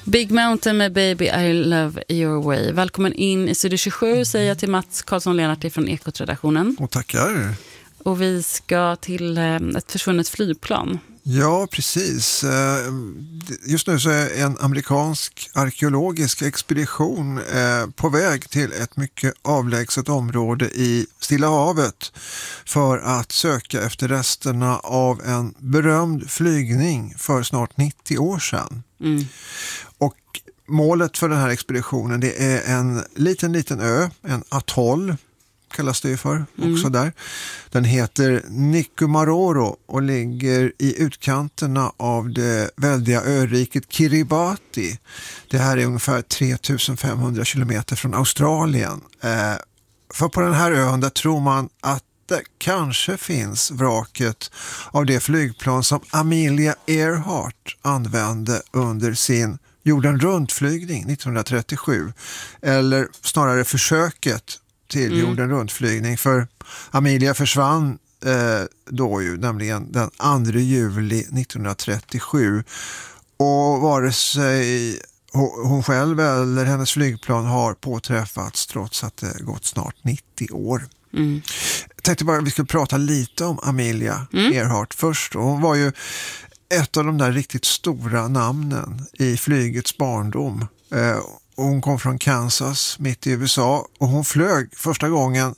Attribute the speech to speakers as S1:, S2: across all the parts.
S1: Big Mountain med Baby I Love Your Way. Välkommen in i Studio 27, säger jag till Mats Karlsson-Lennart från Ekot-redaktionen.
S2: Och tackar.
S1: Och vi ska till ett försvunnet flygplan.
S2: Ja, precis. Just nu så är en amerikansk arkeologisk expedition på väg till ett mycket avlägset område i Stilla havet för att söka efter resterna av en berömd flygning för snart 90 år sedan. Mm. Och målet för den här expeditionen, det är en liten ö, en atoll kallas det för också där. Den heter Nikumaroro och ligger i utkanterna av det väldiga öriket Kiribati. Det här är ungefär 3500 kilometer från Australien. För på den här ön där tror man att det kanske finns vraket av det flygplan som Amelia Earhart använde under sin jorden runt-flygning 1937. Eller snarare försöket till jorden runt-flygning, för Amelia försvann då ju, nämligen den 2 juli 1937, och vare sig hon själv eller hennes flygplan har påträffats trots att det gått snart 90 år. Jag tänkte bara att vi skulle prata lite om Amelia Earhart först. Hon var ju ett av de där riktigt stora namnen i flygets barndom. Hon kom från Kansas mitt i USA och hon flög första gången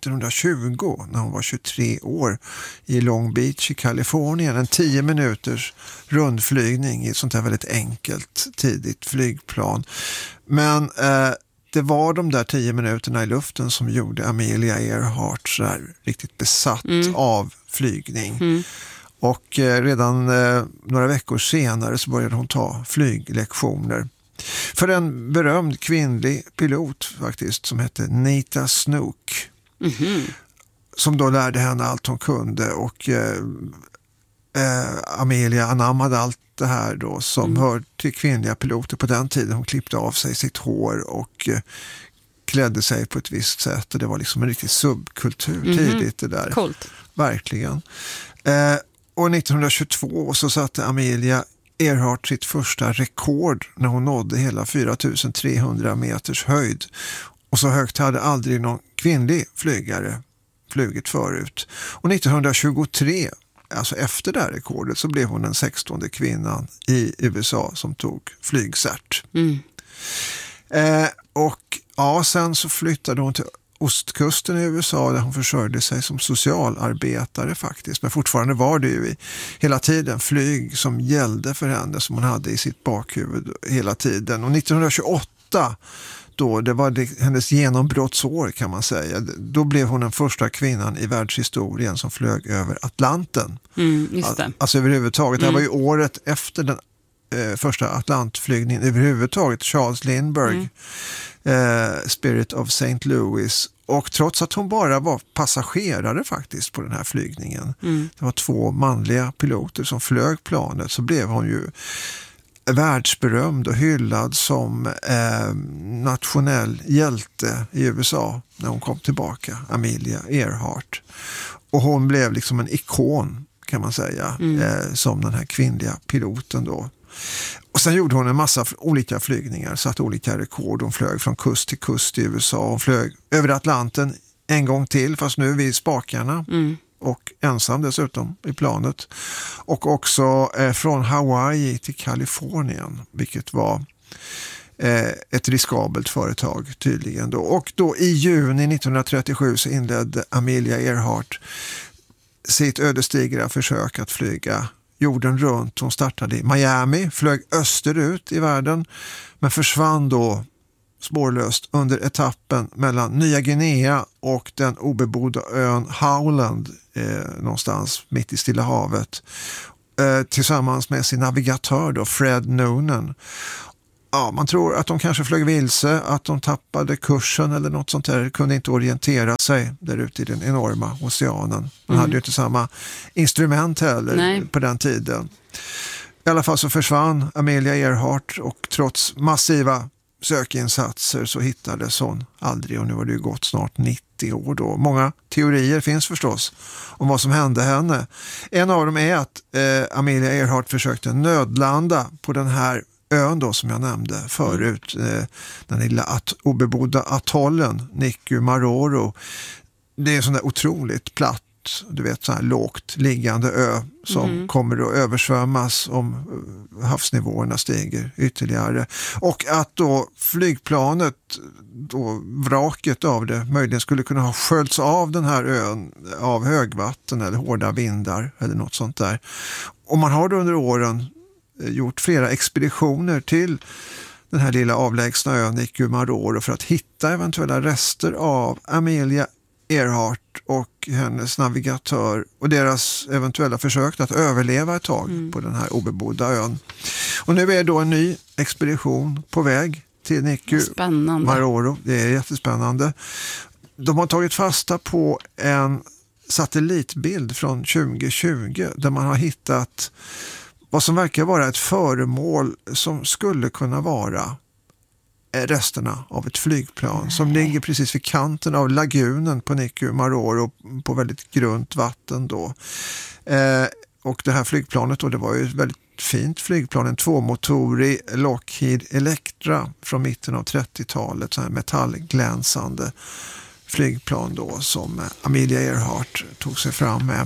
S2: 1920 när hon var 23 år i Long Beach i Kalifornien. En 10 minuters rundflygning i ett sånt här väldigt enkelt tidigt flygplan. Men det var de där 10 minuterna i luften som gjorde Amelia Earhart så här riktigt besatt av flygning. Och redan några veckor senare så började hon ta flyglektioner. För en berömd kvinnlig pilot faktiskt som hette Nita Snook. Som då lärde henne allt hon kunde, och Amelia anammade allt det här då som hör till kvinnliga piloter på den tiden. Hon klippte av sig sitt hår och klädde sig på ett visst sätt, och det var liksom en riktig subkultur tidigt det där.
S1: Coolt.
S2: Verkligen. Och 1922 så satte Amelia Earhart sitt första rekord när hon nådde hela 4300 meters höjd. Och så högt hade aldrig någon kvinnlig flygare flugit förut. Och 1923, alltså efter det här rekordet, så blev hon den 16:e kvinnan i USA som tog flygcert. Och ja, sen så flyttade hon till ostkusten i USA där hon försörjde sig som socialarbetare faktiskt. Men fortfarande var det ju hela tiden flyg som gällde för henne, som hon hade i sitt bakhuvud hela tiden. Och 1928 då, det var hennes genombrottsår kan man säga. Då blev hon den första kvinnan i världshistorien som flög över Atlanten.
S1: Just det.
S2: Alltså överhuvudtaget. Det här var ju året efter den första Atlantflygningen överhuvudtaget. Charles Lindbergh, Spirit of St. Louis. Och trots att hon bara var passagerare faktiskt på den här flygningen. Det var 2 manliga piloter som flög planet, så blev hon ju världsberömd och hyllad som nationell hjälte i USA när hon kom tillbaka, Amelia Earhart. Och hon blev liksom en ikon kan man säga, som den här kvinnliga piloten då. Och sen gjorde hon en massa olika flygningar, satt olika rekord. Hon flög från kust till kust i USA. Hon flög över Atlanten en gång till, fast nu vid spakarna. Och ensam dessutom i planet. Och också från Hawaii till Kalifornien, vilket var ett riskabelt företag tydligen då. Och då i juni 1937 så inledde Amelia Earhart sitt ödesdigra försök att flyga jorden runt. Hon startade i Miami, flög österut i världen, men försvann då spårlöst under etappen mellan Nya Guinea och den obebodda ön Howland någonstans mitt i Stilla havet tillsammans med sin navigatör då, Fred Noonan. Ja, man tror att de kanske flög vilse, att de tappade kursen eller något sånt där, kunde inte orientera sig där ute i den enorma oceanen. Man hade ju inte samma instrument heller på den tiden. I alla fall så försvann Amelia Earhart, och trots massiva sökinsatser så hittades hon aldrig, och nu har det ju gått snart 90 år då. Många teorier finns förstås om vad som hände henne. En av dem är att Amelia Earhart försökte nödlanda på den här ön då som jag nämnde förut, den lilla obebodda atollen Niku Maroro. Det är sån där otroligt platt, du vet, så här lågt liggande ö som kommer att översvämmas om havsnivåerna stiger ytterligare. Och att då flygplanet, då vraket av det, möjligen skulle kunna ha sköljts av den här ön av högvatten eller hårda vindar eller något sånt där. Och man har då under åren gjort flera expeditioner till den här lilla avlägsna ön Niku Maroro för att hitta eventuella rester av Amelia Earhart och hennes navigatör och deras eventuella försök att överleva ett tag på den här obebodda ön. Och nu är då en ny expedition på väg till Niku Maroro. Det är jättespännande. De har tagit fasta på en satellitbild från 2020 där man har hittat vad som verkar vara ett föremål som skulle kunna vara resterna av ett flygplan som ligger precis vid kanten av lagunen på Niku Maroro på väldigt grunt vatten då. Och det här flygplanet då, det var ju ett väldigt fint flygplan, en tvåmotorig Lockheed Electra från mitten av 30-talet, så här metallglänsande flygplan då som Amelia Earhart tog sig fram med.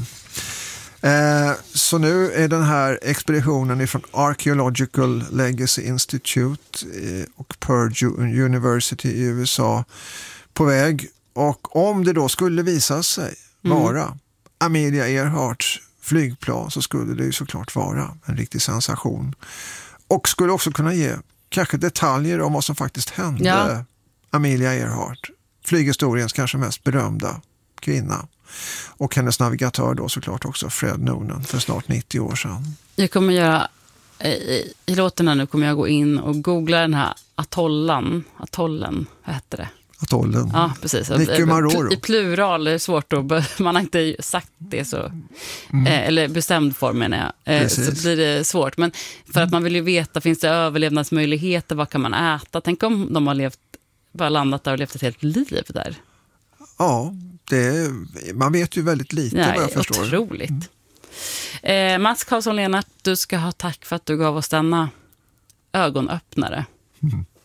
S2: Så nu är den här expeditionen från Archaeological Legacy Institute och Purdue University i USA på väg. Och om det då skulle visa sig vara Amelia Earharts flygplan så skulle det ju såklart vara en riktig sensation. Och skulle också kunna ge kanske detaljer om vad som faktiskt hände Amelia Earhart, flyghistoriens kanske mest berömda kvinna. Och hennes navigatör då såklart också Fred Noonan för snart 90 år sedan.
S1: Jag kommer göra, i låten här nu kommer jag gå in och googla den här atollen, vad heter det?
S2: Atollen.
S1: Ja, precis.
S2: Niku Maroro.
S1: I plural är det svårt att, man har inte sagt det så, eller bestämd form menar jag, så blir det svårt. Men för att man vill ju veta, finns det överlevnadsmöjligheter, vad kan man äta? Tänk om de har bara landat där och levt ett helt liv där.
S2: Ja, man vet ju väldigt lite vad jag förstår.
S1: Otroligt. Mats Karlsson Lenart, du ska ha tack för att du gav oss denna ögonöppnare.